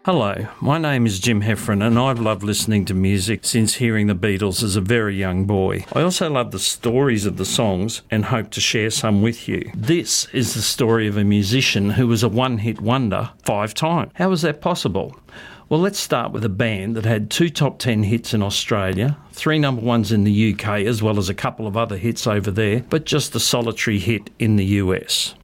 Hello, my name is Jim Heffron and I've loved listening to music since hearing the Beatles as a very young boy. I also love the stories of the songs and hope to share some with you. This is the story of a musician who was a one-hit wonder 5 times. How was that possible? Well, let's start with a band that had 2 top 10 hits in Australia, 3 number ones in the UK, as well as a couple of other hits over there, but just a solitary hit in the US.